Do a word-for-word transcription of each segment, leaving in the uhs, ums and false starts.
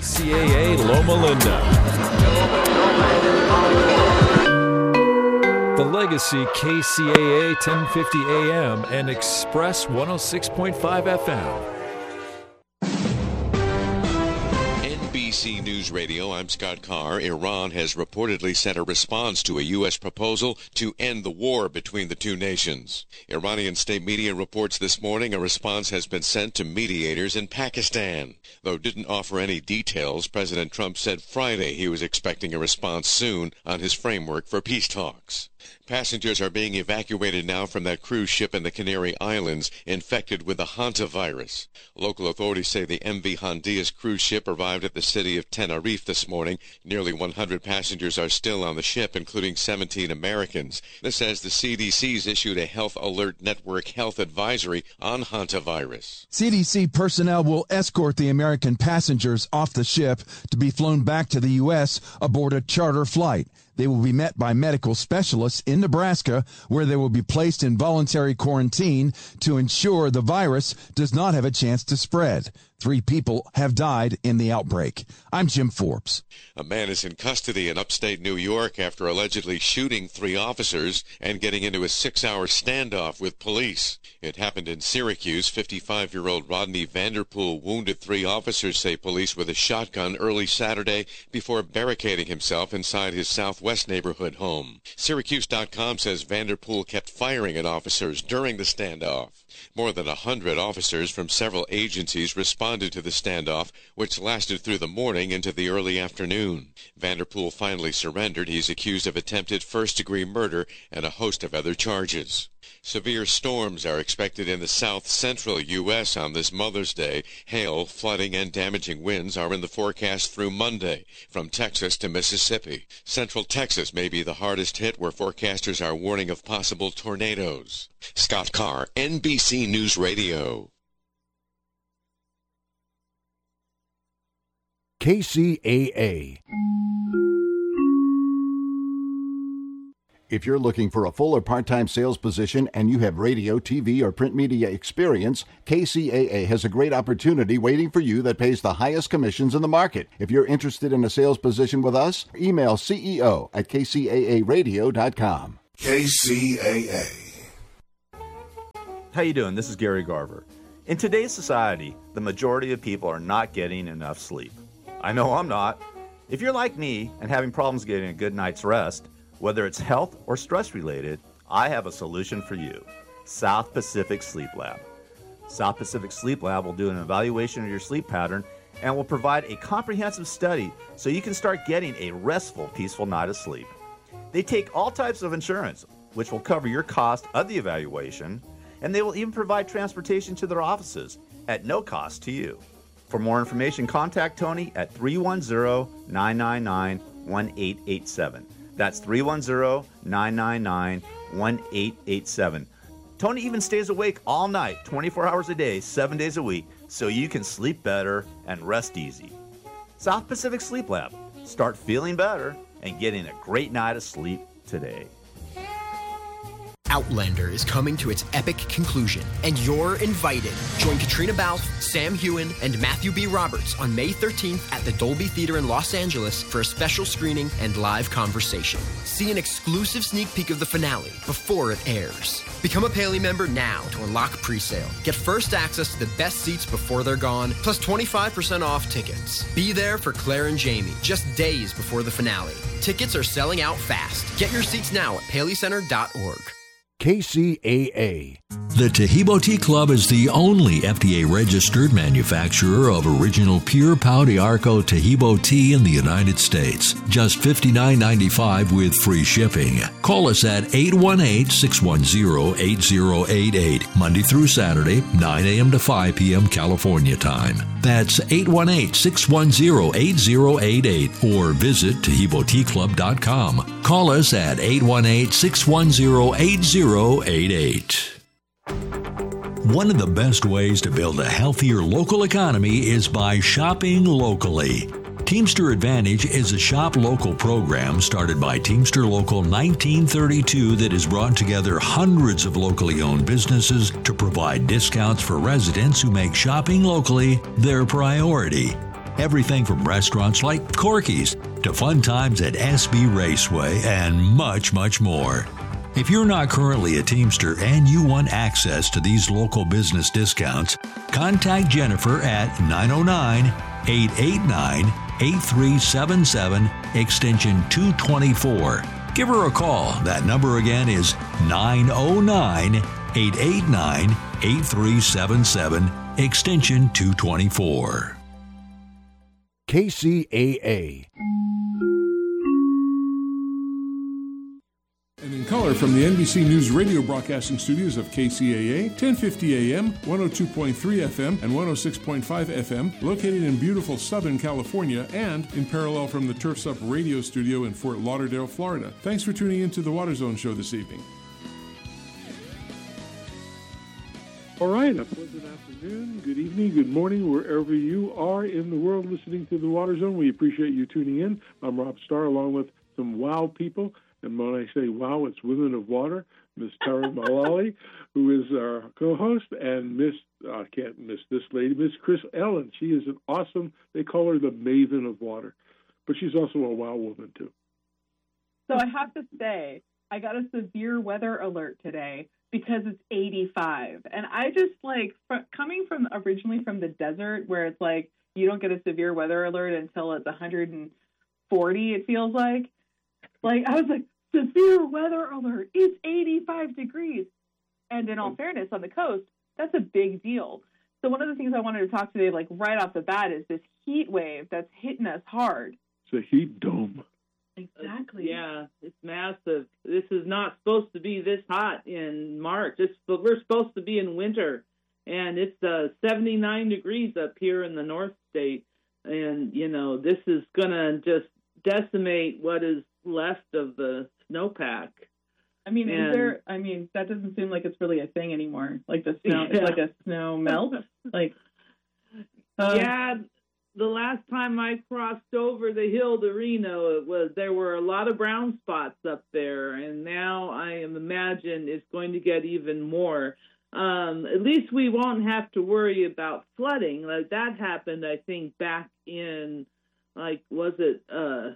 C A A Loma Linda. The Legacy K C A A ten fifty A M and Express one oh six point five F M. N B C News Radio, I'm Scott Carr. Iran has reportedly sent a response to a U S proposal to end the war between the two nations. Iranian state media reports this morning a response has been sent to mediators in Pakistan. Though didn't offer any details, President Trump said Friday he was expecting a response soon on his framework for peace talks. Passengers are being evacuated now from that cruise ship in the Canary Islands infected with the hantavirus. Local authorities say the M V Hondias cruise ship arrived at the city of Tenerife this morning. Nearly one hundred passengers are still on the ship, including seventeen Americans. This as the C D C's issued a Health Alert Network health advisory on hantavirus. C D C personnel will escort the American passengers off the ship to be flown back to the U S aboard a charter flight. They will be met by medical specialists in Nebraska, where they will be placed in voluntary quarantine to ensure the virus does not have a chance to spread. Three people have died in the outbreak. I'm Jim Forbes. A man is in custody in upstate New York after allegedly shooting three officers and getting into a six-hour standoff with police. It happened in Syracuse. fifty-five-year-old Rodney Vanderpool wounded three officers, say police, with a shotgun early Saturday before barricading himself inside his Southwest neighborhood home. Syracuse dot com says Vanderpool kept firing at officers during the standoff. More than a hundred officers from several agencies responded to the standoff, which lasted through the morning into the early afternoon. Vanderpool finally surrendered. He's accused of attempted first-degree murder and a host of other charges. Severe storms are expected in the south-central U S on this Mother's Day. Hail, flooding, and damaging winds are in the forecast through Monday, from Texas to Mississippi. Central Texas may be the hardest hit, where forecasters are warning of possible tornadoes. Scott Carr, N B C News Radio. K C A A. If you're looking for a full or part-time sales position and you have radio, T V, or print media experience, K C A A has a great opportunity waiting for you that pays the highest commissions in the market. If you're interested in a sales position with us, email C E O at K C A A radio dot com. K C A A. How you doing? This is Gary Garver. In today's society, the majority of people are not getting enough sleep. I know I'm not. If you're like me and having problems getting a good night's rest, whether it's health or stress related, I have a solution for you. South Pacific Sleep Lab. South Pacific Sleep Lab will do an evaluation of your sleep pattern and will provide a comprehensive study so you can start getting a restful, peaceful night of sleep. They take all types of insurance, which will cover your cost of the evaluation, and they will even provide transportation to their offices at no cost to you. For more information, contact Tony at three one zero, nine nine nine, one eight eight seven. That's three one zero, nine nine nine, one eight eight seven. Tony even stays awake all night, twenty-four hours a day, seven days a week, so you can sleep better and rest easy. South Pacific Sleep Lab. Start feeling better and getting a great night of sleep today. Outlander is coming to its epic conclusion, and you're invited. Join Katrina Balfe, Sam Heughan, and Matthew B. Roberts on May thirteenth at the Dolby Theater in Los Angeles for a special screening and live conversation. See an exclusive sneak peek of the finale before it airs. Become a Paley member now to unlock pre-sale. Get first access to the best seats before they're gone, plus twenty-five percent off tickets. Be there for Claire and Jamie just days before the finale. Tickets are selling out fast. Get your seats now at paley center dot org. K C A A. The Tahibo Tea Club is the only F D A-registered manufacturer of original pure Pau de Arco Tahibo tea in the United States. Just fifty-nine ninety-five with free shipping. Call us at eight one eight, six one zero, eight zero eight eight, Monday through Saturday, nine a.m. to five p.m. California time. That's eight one eight, six one zero, eight zero eight eight, or visit tahibo tea club dot com. Call us at eight one eight, six one zero, eight zero eight eight. One of the best ways to build a healthier local economy is by shopping locally. Teamster Advantage is a shop local program started by Teamster Local nineteen thirty-two that has brought together hundreds of locally owned businesses to provide discounts for residents who make shopping locally their priority. Everything from restaurants like Corky's to fun times at S B Raceway and much, much more. If you're not currently a Teamster and you want access to these local business discounts, contact Jennifer at nine oh nine, eight eight nine, eight three seven seven, extension two twenty-four. Give her a call. That number again is nine oh nine, eight eight nine, eight three seven seven, extension two twenty-four. K C A A. And in color from the N B C News radio broadcasting studios of K C A A, ten fifty A M, one oh two point three F M, and one oh six point five F M, located in beautiful Southern California, and in parallel from the Turfs Up radio studio in Fort Lauderdale, Florida. Thanks for tuning in to the Water Zone show this evening. All right, a pleasant afternoon, good evening, good morning, wherever you are in the world listening to the Water Zone. We appreciate you tuning in. I'm Rob Starr, along with some wow people. And when I say wow, it's Women of Water, Miss Tara Malali, who is our co-host, and Miss, I uh, can't miss this lady, Miss Chris Ellen. She is an awesome, they call her the Maven of Water. But she's also a wow woman, too. So I have to say, I got a severe weather alert today because it's eighty-five. And I just, like, fr- coming from originally from the desert, where it's like you don't get a severe weather alert until it's one hundred forty, it feels like. Like, I was like, severe weather alert, it's eighty-five degrees. And in all fairness, on the coast, that's a big deal. So one of the things I wanted to talk today, like right off the bat, is this heat wave that's hitting us hard. It's a heat dome. Exactly. Yeah, it's massive. This is not supposed to be this hot in March. It's, but we're supposed to be in winter, and it's uh, seventy-nine degrees up here in the North State. And, you know, this is going to just decimate what is left of the snowpack. I mean, and, is there, I mean, that doesn't seem like it's really a thing anymore. Like the snow, yeah. It's like a snow melt. Like, uh, yeah, the last time I crossed over the hill to Reno, it was, there were a lot of brown spots up there. And now I am imagine it's going to get even more. Um, at least we won't have to worry about flooding. Like that happened, I think, back in, like, was it, uh,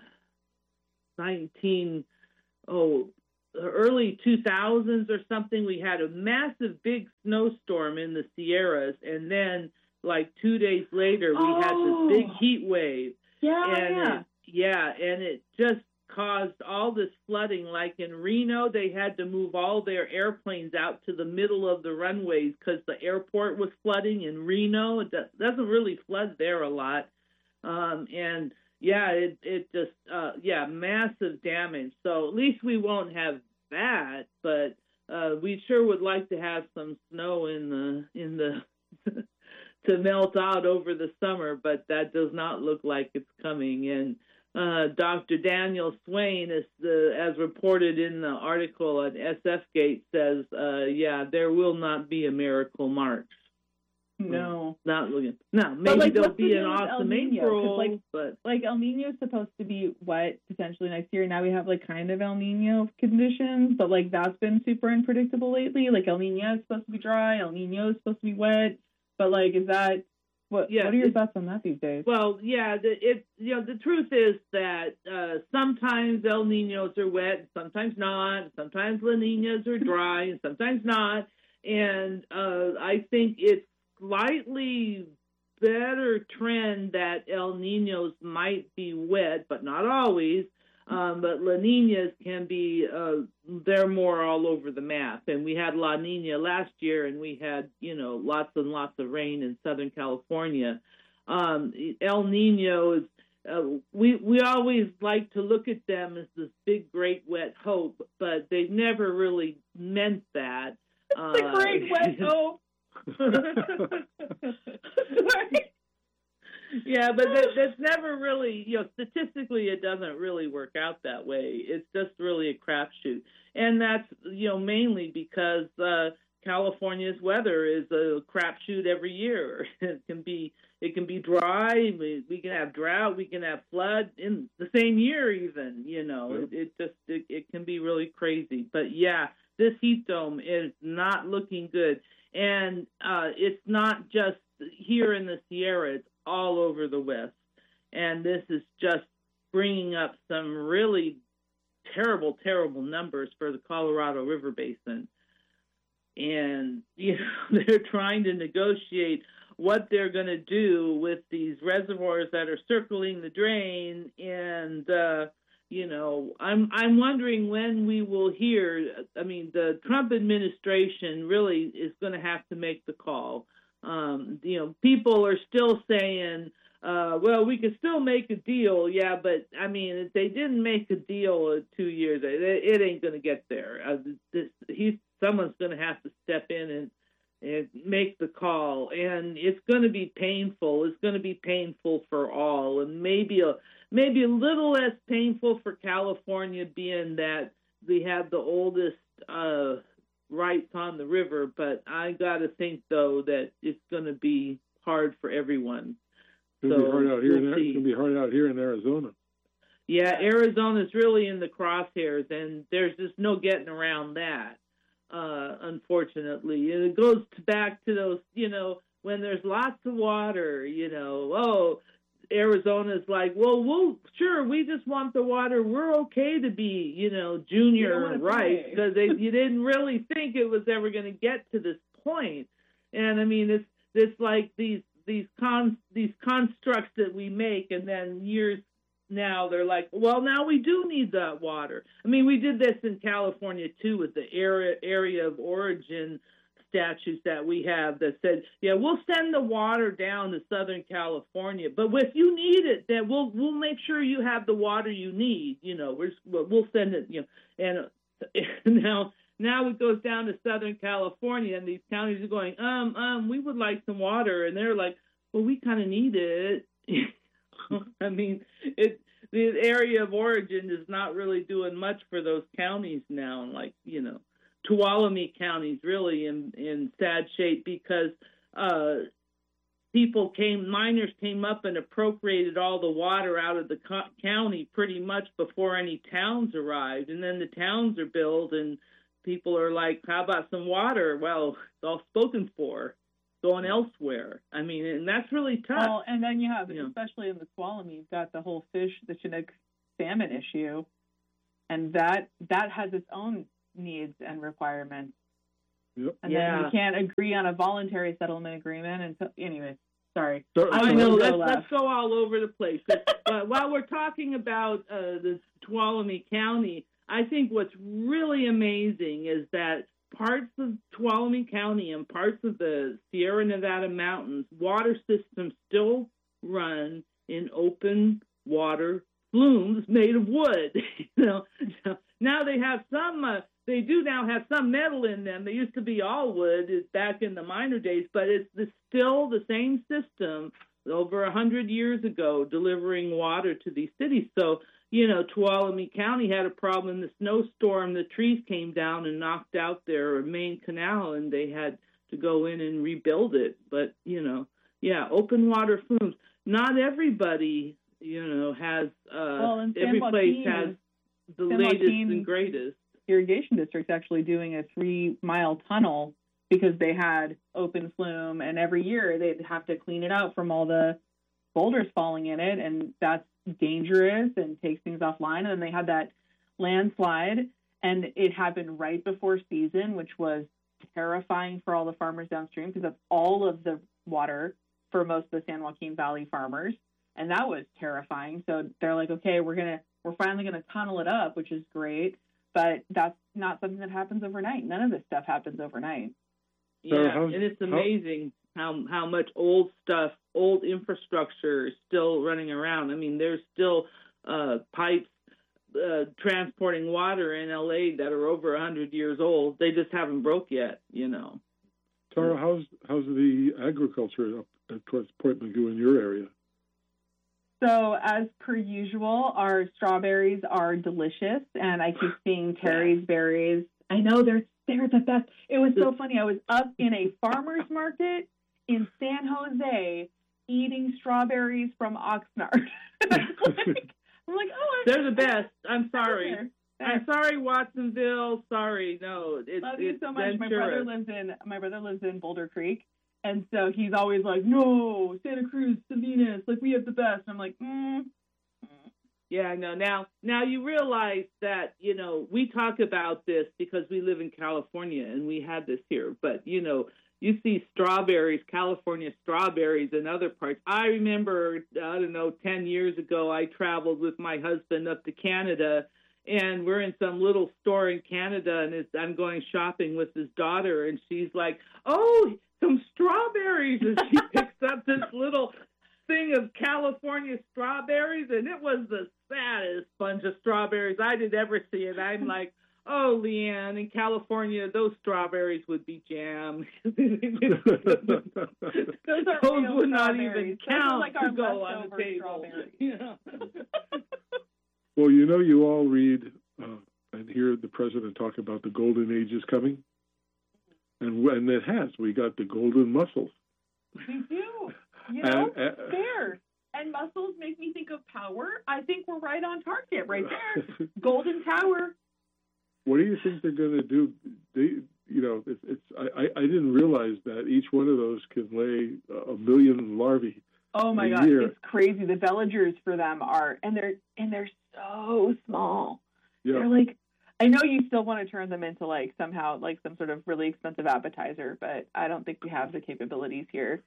nineteen oh early two thousands or something. We had a massive big snowstorm in the Sierras, and then like two days later we oh. had this big heat wave. Yeah, and yeah. It, yeah, and it just caused all this flooding. Like in Reno, they had to move all their airplanes out to the middle of the runways because the airport was flooding in Reno. It doesn't really flood there a lot, um, and Yeah, it it just uh, yeah, massive damage. So at least we won't have that, but uh, we sure would like to have some snow in the in the to melt out over the summer. But that does not look like it's coming. And uh, Doctor Daniel Swain, is the, as reported in the article at S F Gate, says, uh, yeah, there will not be a miracle March. No, not looking. No, maybe like, there'll be an awesome April, like, but like El Nino is supposed to be wet potentially next year. Now we have like kind of El Nino conditions, but like that's been super unpredictable lately. Like El Nino is supposed to be dry, El Nino is supposed to be wet, but like is that what? Yeah, what are your thoughts on that these days? Well, yeah, the, it you know the truth is that uh, sometimes El Ninos are wet, sometimes not. Sometimes La Ninas are dry, and sometimes not. And uh, I think it's slightly better trend that El Ninos might be wet, but not always. Um, but La Ninas can be, uh, they're more all over the map. And we had La Nina last year, and we had, you know, lots and lots of rain in Southern California. Um, El Nino is, uh, we, we always like to look at them as this big, great, wet hope, but they've never really meant that. It's uh, a great wet hope. Yeah, but that, that's never really, you know, statistically it doesn't really work out that way. It's just really a crapshoot. And that's, you know, mainly because uh, California's weather is a crapshoot every year. It can be it can be dry, we, we can have drought, we can have flood in the same year even, you know. It, it just, it, it can be really crazy. But yeah, this heat dome is not looking good. And uh, it's not just here in the Sierra, it's all over the West. and this is just bringing up some really terrible, terrible numbers for the Colorado River Basin. And, you know, they're trying to negotiate what they're going to do with these reservoirs that are circling the drain. And, uh, you know, I'm I'm wondering when we will hear, I mean, the Trump administration really is going to have to make the call. Um, you know, people are still saying, Uh, well, we could still make a deal, yeah, but, I mean, if they didn't make a deal in two years, it, it ain't going to get there. Uh, this, he's, someone's going to have to step in and, and make the call, and it's going to be painful. It's going to be painful for all, and maybe a, maybe a little less painful for California, being that we have the oldest uh, rights on the river, but I got to think, though, that it's going to be hard for everyone. It's going to So, be hard out here. we'll in, it's going to be hard out here in Arizona. Yeah, Arizona's really in the crosshairs, and there's just no getting around that, uh, unfortunately. And it goes back to those, you know, when there's lots of water, you know, oh, Arizona's like, well, we'll sure, we just want the water. We're okay to be, you know, junior rights, because they you didn't really think it was ever going to get to this point. And, I mean, it's it's like these these con these constructs that we make, and then years now they're like, well, now we do need that water. I mean, we did this in California too with the area area of origin statutes that we have that said, yeah, we'll send the water down to Southern California, but if you need it, then we'll we'll make sure you have the water you need. You know, we're, we'll send it. You know, and now. Now it goes down to Southern California, and these counties are going, um, um, we would like some water, and they're like, well, we kind of need it. I mean, it the area of origin is not really doing much for those counties now, like, you know, Tuolumne County's really in in sad shape because uh, people came, miners came up and appropriated all the water out of the co- county pretty much before any towns arrived, and then the towns are built, and people are like, how about some water? Well, it's all spoken for, going elsewhere. I mean, and that's really tough. Well, and then you have, you know. especially in the Tuolumne, you've got the whole fish, the Chinook salmon issue, and that that has its own needs and requirements. Yep. And Yeah. then you can't agree on a voluntary settlement agreement until, anyways, sorry. So, I I'm know. gonna Let's, go let's left. go all over the place. But while we're talking about uh, the Tuolumne County, I think what's really amazing is that parts of Tuolumne County and parts of the Sierra Nevada mountains, water systems still run in open water flumes made of wood. You know, now they have some. Uh, they do now have some metal in them. They used to be all wood back in the miner days, but it's the, still the same system over a hundred years ago, delivering water to these cities. So, you know, Tuolumne County had a problem in the snowstorm. The trees came down and knocked out their main canal, and they had to go in and rebuild it. But, you know, yeah, open water flumes. Not everybody, you know, has, uh, Well, and San every place Joaquin has is- the San latest Joaquin and greatest. Irrigation district's actually doing a three-mile tunnel because they had open flume, and every year they'd have to clean it out from all the boulders falling in it, and that's dangerous and takes things offline. And then they had that landslide, and it happened right before season, which was terrifying for all the farmers downstream because that's all of the water for most of the San Joaquin Valley farmers, and that was terrifying. So they're like, okay, we're gonna we're finally gonna tunnel it up, which is great, but that's not something that happens overnight. None of this stuff happens overnight. So Yeah, how's- and it's how- amazing how how much old stuff, old infrastructure is still running around. I mean, there's still uh, pipes uh, transporting water in L A that are over one hundred years old. They just haven't broke yet, you know. Tara, how's how's the agriculture up at towards Point Mugu in your area? So as per usual, our strawberries are delicious, and I keep seeing Terry's berries. I know they're they're the best. It was so funny. I was up in a farmer's market in San Jose eating strawberries from Oxnard. I'm like, I'm like, oh, They're the best. I'm sorry. There. I'm sorry, Watsonville. Sorry, no. It's, Love you it's so much. My Ventura. brother lives in my brother lives in Boulder Creek, And so he's always like, no, Santa Cruz, Salinas, like we have the best. And I'm like, mm. Yeah, no. Now, now you realize that, you know, we talk about this because we live in California and we had this here. But, you know, you see strawberries, California strawberries in other parts. I remember, I don't know, ten years ago, I traveled with my husband up to Canada, and we're in some little store in Canada, and it's, I'm going shopping with his daughter, and she's like, oh, some strawberries. And she picks up this little thing of California strawberries, and it was the saddest bunch of strawberries I did ever see. And I'm like, oh, Leanne, in California, those strawberries would be jam. Those, Those would not even count like to go on the table. Yeah. Well, you know, you all read uh, and hear the president talk about the golden age is coming. And, and it has. We got the golden mussels. We do. You know, and, uh, bears and mussels make me think of power. I think we're right on target right there. Golden Tower. What do you think they're going to do? They, you know, it's, it's I, I didn't realize that each one of those can lay a million larvae. Oh my a God, year. it's crazy. The villagers for them are, and they're and they're so small. Yeah. They're like, I know you still want to turn them into like somehow like some sort of really expensive appetizer, but I don't think we have the capabilities here.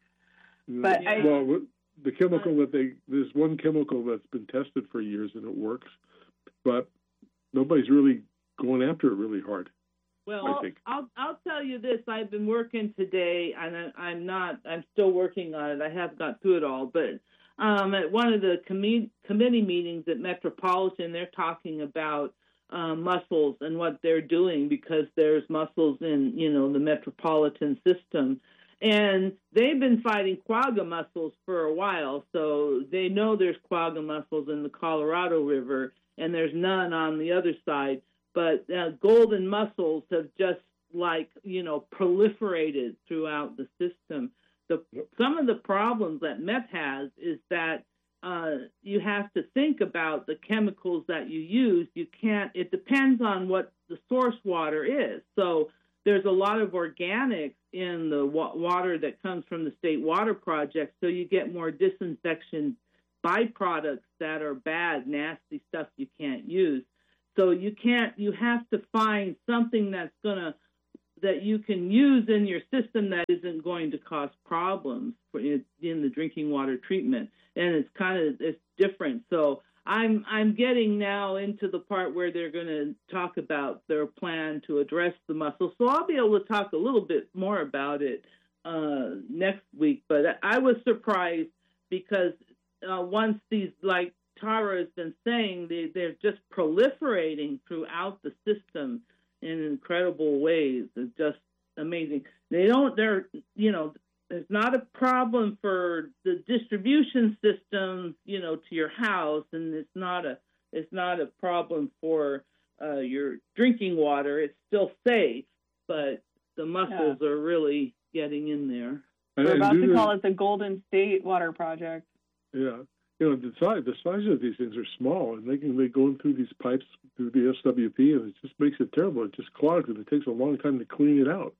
But I, well, the chemical that they there's one chemical that's been tested for years and it works, but nobody's really going after it really hard. Well, I think. I'll I'll tell you this. I've been working today, and I, I'm not. I'm still working on it. I haven't got through it all, but um, at one of the com- committee meetings at Metropolitan, they're talking about uh, mussels and what they're doing because there's mussels in you know the metropolitan system, and they've been fighting quagga mussels for a while, so they know there's quagga mussels in the Colorado River, and there's none on the other side. But uh, golden mussels have just like, you know, proliferated throughout the system. The, some of the problems that Met has is that uh, you have to think about the chemicals that you use. You can't, it depends on what the source water is. So there's a lot of organics in the wa- water that comes from the State Water Project. So you get more disinfection byproducts that are bad, nasty stuff you can't use. So you can't, you have to find something that's going to, that you can use in your system that isn't going to cause problems for in, in the drinking water treatment. And it's kind of, it's different. So I'm, I'm getting now into the part where they're going to talk about their plan to address the mussels. So I'll be able to talk a little bit more about it uh, next week. But I was surprised because uh, once these, like, Tara has been saying, they, they're just proliferating throughout the system in incredible ways. It's just amazing. They don't, they're, you know, there's not a problem for the distribution system, you know, to your house, and it's not a, it's not a problem for uh, your drinking water. It's still safe, but the mussels yeah. are really getting in there. We're about to call it the Golden State Water Project. Yeah. You know, the size, the size of these things are small, and they can they go in through these pipes through the S W P, and it just makes it terrible. It just clogs, and it takes a long time to clean it out.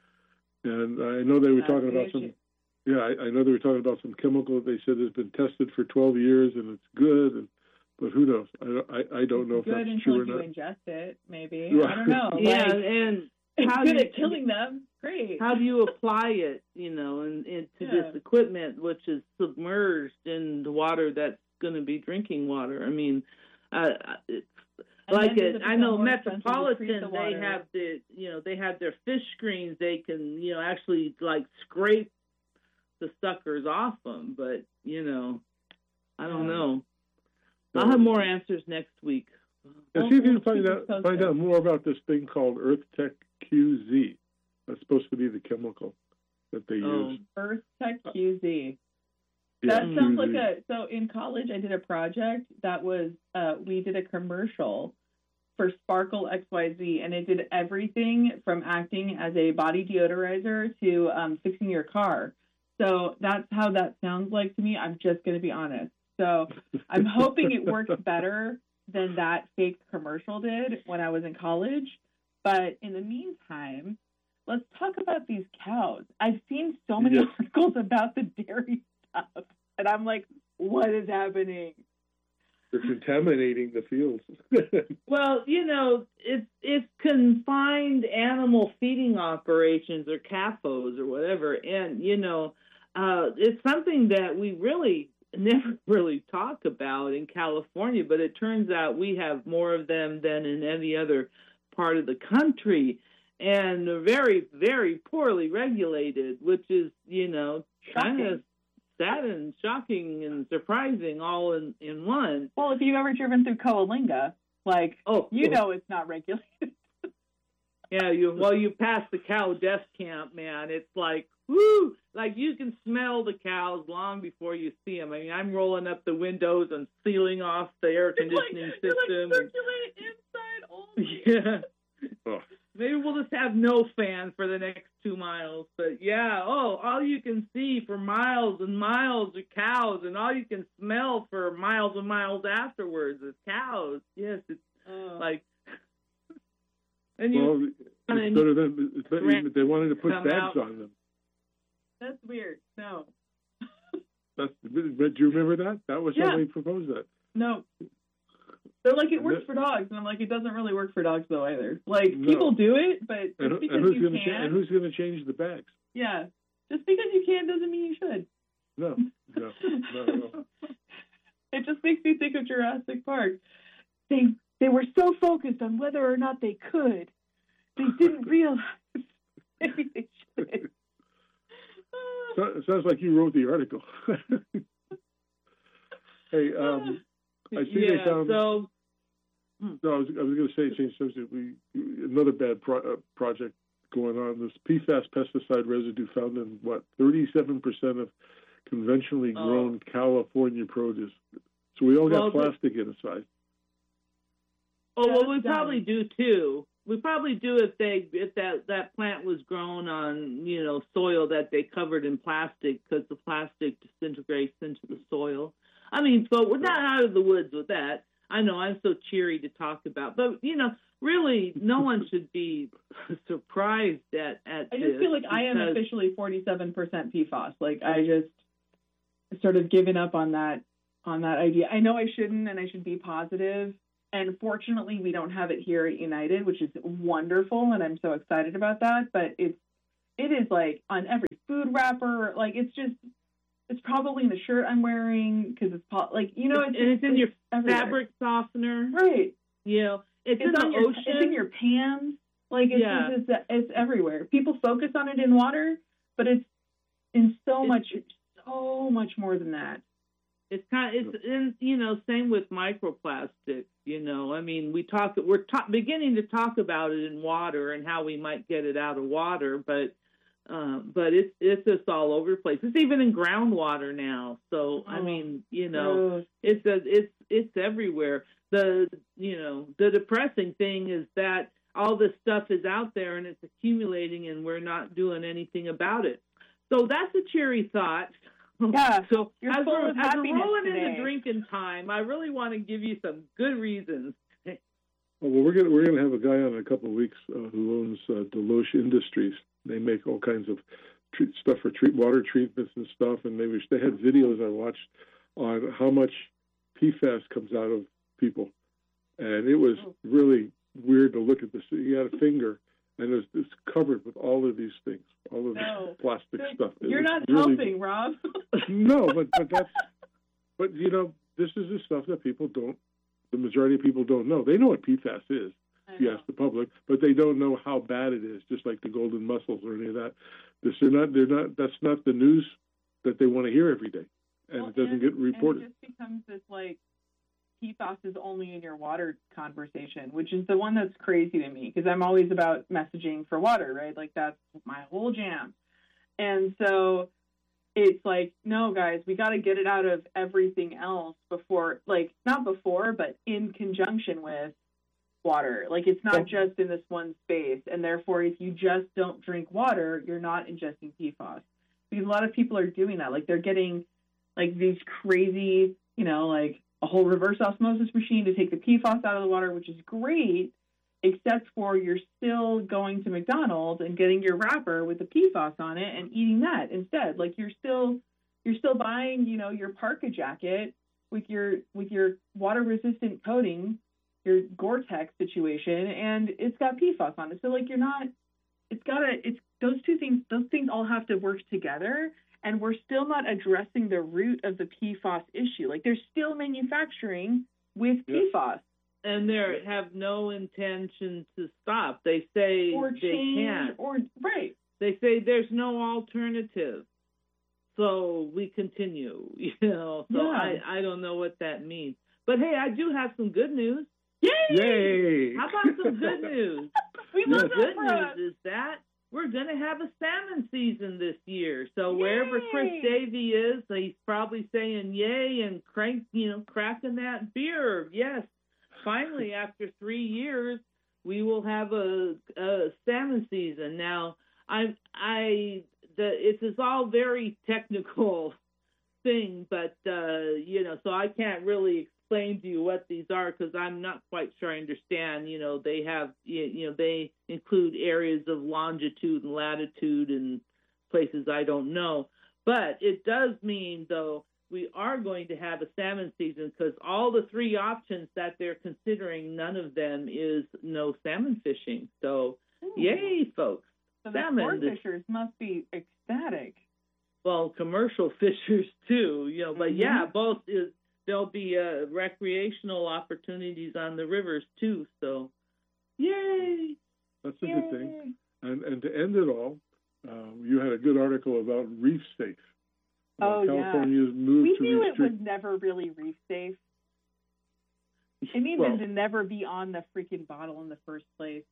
And I know they were That's talking about some, yeah, I, I know they were talking about some chemical that they said has been tested for twelve years, and it's good, and but who knows? I, I, I don't know if good that's true or not. Good until you ingest it, maybe. Right. I don't know. Yeah, like, and it's how good do you, at killing them. Great. How do you apply it, you know, in, into Yeah. this equipment, which is submerged in the water that's going to be drinking water? I mean, uh, it's And like then it, does it I become know more expensive to treat Metropolitan, the they water? have the, you know, they have their fish screens. They can, you know, actually like scrape the suckers off them. But, you know, I don't Yeah. know. I'll have more answers next week. And see if you can find out find out more about this thing called Earth Tech Q Z. That's supposed to be the chemical that they Oh. use. Earth Tech Q Z. Yeah, That sounds Q Z. like a, so in college I did a project that was, uh, we did a commercial for Sparkle X Y Z, and it did everything from acting as a body deodorizer to um, fixing your car. So that's how that sounds like to me. I'm just going to be honest. So I'm hoping it works better than that fake commercial did when I was in college. But in the meantime, let's talk about these cows. I've seen so many Yes. articles about the dairy stuff, and I'm like, what is happening? They're contaminating the fields. Well, you know, it's it's confined animal feeding operations or C A F Os or whatever, and you know, uh, it's something that we really never really talk about in California, but it turns out we have more of them than in any other part of the country, and they're very, very poorly regulated, which is, you know, kind of sad and shocking and surprising all in, in one. Well, if you've ever driven through Coalinga, like, oh, you oh. know it's not regulated. Yeah, you well, you pass the cow death camp, man. It's like, whoo, like you can smell the cows long before you see them. I mean, I'm rolling up the windows and sealing off the air conditioning You're like, system. You're like circulate inside only. Yeah. Oh. Maybe we'll just have no fan for the next two miles. But yeah, oh, all you can see for miles and miles are cows, and all you can smell for miles and miles afterwards is cows. Yes, it's Oh. like, and you. Well, it's better than it's better, they wanted to put Come bags out. on them. That's weird. No. That's, but do you remember that? That was Yeah. how they proposed that. No. They're like, it And works that- for dogs. And I'm like, it doesn't really work for dogs, though, either. Like, No. people do it, but just And, because and who's you going to can, cha- and who's going to change the bags? yeah, just because you can doesn't mean you should. No, no, no, no. It just makes me think of Jurassic Park. They they were so focused on whether or not they could, they didn't realize maybe they should. So, it sounds like you wrote the article. Hey, um, I see yeah, they found. so No, I was, I was going to say, change subject. We another bad pro, uh, project going on. This P FAS pesticide residue found in what thirty-seven percent of conventionally Oh. grown California produce. So we all got Well, the- plastic inside. Oh, well, we That's probably dumb. do too. We probably do if they if that that plant was grown on, you know, soil that they covered in plastic, because the plastic disintegrates into the soil. I mean, so we're not out of the woods with that. I know I'm so cheery to talk about, but you know, really, no one should be surprised at at I just this feel like I am because- officially forty-seven percent P FAS. Like, I just sort of given up on that on that idea. I know I shouldn't, and I should be positive. And fortunately, we don't have it here at United, which is wonderful, and I'm so excited about that. But it's it is like on every food wrapper. Like, it's just it's probably in the shirt I'm wearing because it's po- like you know it's and it's in your everywhere. fabric softener, right? You know, it's, It's in on the your ocean. it's in your pans. Like it's Yeah. just, it's, it's everywhere. People focus on it in water, but it's in so It's- much so much more than that. It's kind of, it's in, you know, same with microplastics, you know, I mean, we talk, we're ta- beginning to talk about it in water and how we might get it out of water, but, uh, but it's, it's just all over the place. It's even in groundwater now. So, I Oh, mean, you know, gross. it's, a, it's, it's everywhere. The, you know, the depressing thing is that all this stuff is out there and it's accumulating and we're not doing anything about it. So that's a cheery thought. Yeah, So you're as full we're, of as we're happiness rolling today. into drinking time, I really want to give you some good reasons. Oh, well, we're gonna we're gonna have a guy on in a couple of weeks uh, who owns uh, Deloche Industries. They make all kinds of treat, stuff for treat water treatments and stuff. And they wish they had videos I watched on how much P FAS comes out of people, and it was really weird to look at this. He had a finger, and it was, it's covered with all of these things, all of No. this plastic stuff. It You're was not really- helping, Rob. No, but but that's but you know, this is the stuff that people don't. The majority of people don't know. They know what P FAS is. If you ask the public, but they don't know how bad it is. Just like the golden mussels or any of that. This they're not. They're not. That's not the news that they want to hear every day, and Well, it doesn't and- get reported. And it just becomes this like P FAS is only in your water conversation, which is the one that's crazy to me because I'm always about messaging for water, right? Like that's my whole jam. And so it's like, no, guys, we got to get it out of everything else before, like not before, but in conjunction with water. Like it's not just in this one space. And therefore, if you just don't drink water, you're not ingesting P FAS. Because a lot of people are doing that. Like they're getting like these crazy, you know, like a whole reverse osmosis machine to take the P FAS out of the water, which is great. except for you're still going to McDonald's and getting your wrapper with the P FAS on it and eating that instead. Like you're still you're still buying, you know, your parka jacket with your with your water resistant coating, your Gore-Tex situation, and it's got P FAS on it. So like you're not it's gotta it's those two things those things all have to work together, and we're still not addressing the root of the P FAS issue. Like they're still manufacturing with yep. P FAS. And they have no intention to stop. They say or they change, can't. Or right. They say there's no alternative. So we continue, you know. So yeah. I, I don't know what that means. But hey, I do have some good news. Yay! Yay! How about some good news? we the love good that news is that we're going to have a salmon season this year. So yay! wherever Chris Davy is, he's probably saying yay and crank, you know, cracking that beer. Yes. Finally, after three years, we will have a, a salmon season. Now, I, I, the it's, it's all very technical thing, but uh, you know, so I can't really explain to you what these are because I'm not quite sure I understand. You know, they have, you know, they include areas of longitude and latitude and places I don't know, but it does mean though. We are going to have a salmon season because all the three options that they're considering, none of them is no salmon fishing. So, Ooh. Yay, folks. So salmon. The sport fishers must be ecstatic. Well, commercial fishers too, you know, but mm-hmm. yeah, both is there'll be uh, recreational opportunities on the rivers too. So, yay. That's a yay. good thing. And, and to end it all, um, you had a good article about Reef Safe. Oh, California's yeah. moved we to knew restrict... it was never really reef safe. It needed well, to never be on the freaking bottle in the first place.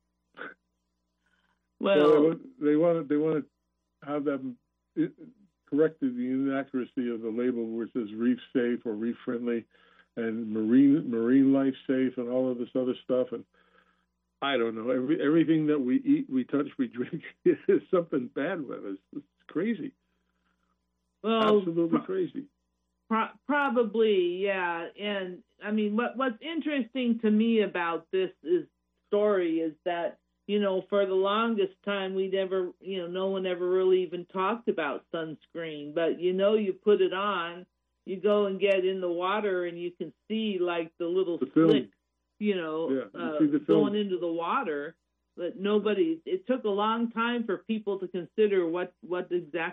Well, well they, want, they want they want to have them corrected the inaccuracy of the label where it says reef safe or reef friendly, and marine marine life safe, and all of this other stuff. And I don't know. Every everything that we eat, we touch, we drink is something bad with us. It's crazy. Well, absolutely crazy. Pro- probably, yeah. And I mean, what what's interesting to me about this is story is that, you know, for the longest time we never, you know, no one ever really even talked about sunscreen. But you know, you put it on, you go and get in the water, and you can see like the little the slick, you know, yeah, uh, you going into the water. But nobody. It took a long time for people to consider what what exactly.